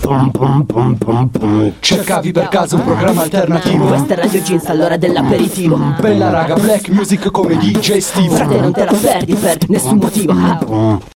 Cercavi per caso un programma alternativo? Questa è Radio Jeans all'ora dell'aperitivo. Bella raga, black music come DJ Steve. Frate non te la perdi per nessun motivo.